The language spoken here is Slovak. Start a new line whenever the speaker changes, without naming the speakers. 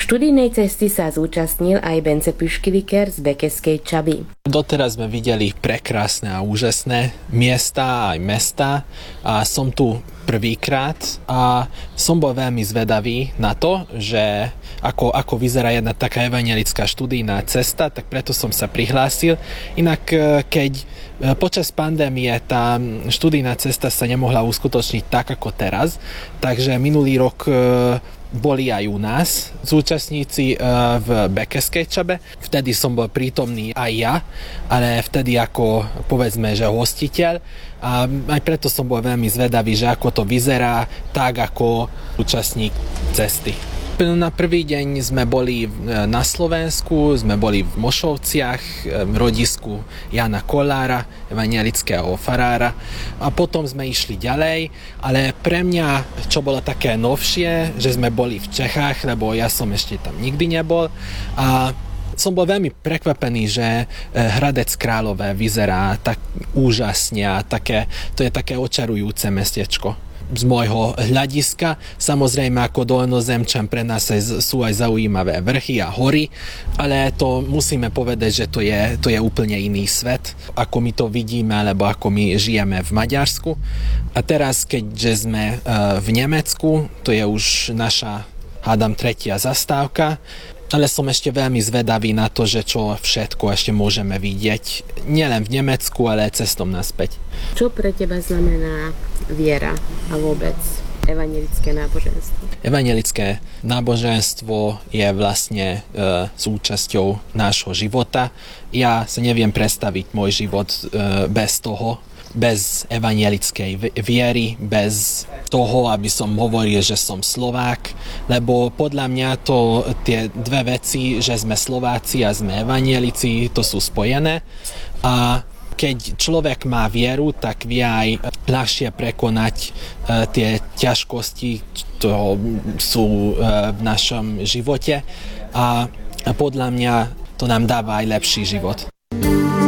Študijnej cesty sa zúčastnil aj Bence Püškiliker z Bekeskej Čaby.
Doteraz sme videli prekrásne a úžasné miesta aj mesta a som tu prvýkrát a som bol veľmi zvedavý na to, že ako vyzerá jedna taká evanjelická študijná cesta, tak preto som sa prihlásil. Inak keď počas pandémie tá študijná cesta sa nemohla uskutočniť tak ako teraz, takže minulý rok boli aj u nás zúčastníci v Bekeskej Čabe. Vtedy som bol prítomný aj ja, ale vtedy ako povedzme, že hostiteľ. A aj preto som bol veľmi zvedavý, že ako to vyzerá, tak ako účastník cesty. Na prvý deň sme boli na Slovensku, sme boli v Mošovciach, v rodisku Jana Kolára, evanjelického farára, a potom sme išli ďalej, ale pre mňa, čo bolo také novšie, že sme boli v Čechách, lebo ja som ešte tam nikdy nebol, a som bol veľmi prekvapený, že Hradec Králové vyzerá tak úžasne a to je také očarujúce mestečko. Z môjho hľadiska, samozrejme ako dolnozemčan pre nás sú aj zaujímavé vrchy a hory, ale to musíme povedať, že to je úplne iný svet, ako my to vidíme, alebo ako my žijeme v Maďarsku. A teraz, keďže sme v Nemecku, to je už naša, hádam, 3. zastávka, ale som ešte veľmi zvedavý na to, že čo všetko ešte môžeme vidieť, nielen v Nemecku, ale aj cestom naspäť.
Čo pre teba znamená viera a vôbec evanjelické náboženstvo?
Evanjelické náboženstvo je vlastne súčasťou nášho života. Ja sa neviem predstaviť môj život bez toho, bez evanjelickej viery, bez toho, aby som hovoril, že som Slovák, lebo podľa mňa to tie dve veci, že sme Slováci a sme evanjelici, to sú spojené, a keď človek má vieru, tak vie aj ľahšie prekonať tie ťažkosti, ktoré sú v našom živote, a podľa mňa to nám dáva aj lepší život.